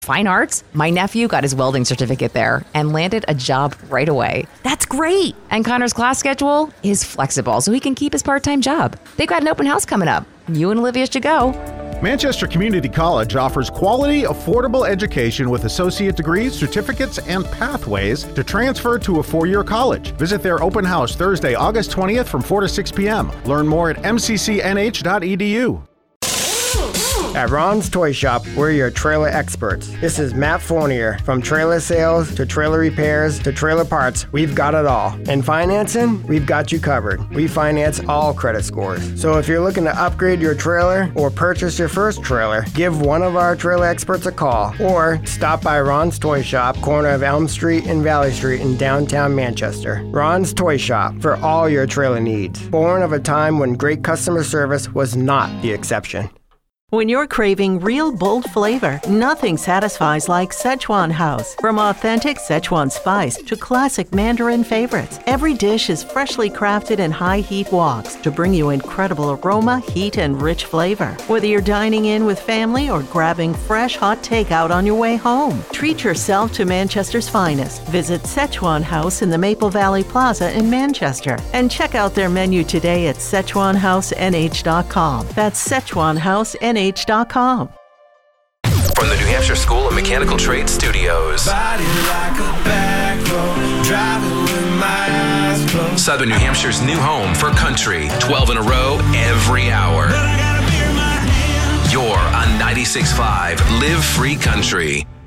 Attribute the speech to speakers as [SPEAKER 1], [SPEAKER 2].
[SPEAKER 1] Fine arts? My nephew got his welding certificate there and landed a job right away.
[SPEAKER 2] That's great.
[SPEAKER 1] And Connor's class schedule is flexible, so he can keep his part-time job. They've got an open house coming up. You and Olivia should go.
[SPEAKER 3] Manchester Community College offers quality, affordable education with associate degrees, certificates, and pathways to transfer to a four-year college. Visit their open house Thursday, August 20th from 4 to 6 p.m. Learn more at mccnh.edu.
[SPEAKER 4] At Ron's Toy Shop, we're your trailer experts. This is Matt Fournier. From trailer sales to trailer repairs to trailer parts, we've got it all. And financing, we've got you covered. We finance all credit scores. So if you're looking to upgrade your trailer or purchase your first trailer, give one of our trailer experts a call or stop by Ron's Toy Shop, corner of Elm Street and Valley Street in downtown Manchester. Ron's Toy Shop for all your trailer needs. Born of a time when great customer service was not the exception.
[SPEAKER 5] When you're craving real bold flavor, nothing satisfies like Szechuan House. From authentic Szechuan spice to classic Mandarin favorites, every dish is freshly crafted in high-heat woks to bring you incredible aroma, heat, and rich flavor. Whether you're dining in with family or grabbing fresh, hot takeout on your way home, treat yourself to Manchester's finest. Visit Szechuan House in the Maple Valley Plaza in Manchester and check out their menu today at SzechuanHouseNH.com. That's SzechuanHouseNH.com. From
[SPEAKER 6] the New Hampshire School of Mechanical Trades Studios.
[SPEAKER 7] Body like a back road, driving with my eyes closed.
[SPEAKER 6] Southern New Hampshire's new home for country. 12 in a row, every hour.
[SPEAKER 7] But I got a beer in my hand.
[SPEAKER 6] You're on 96.5 Live Free Country.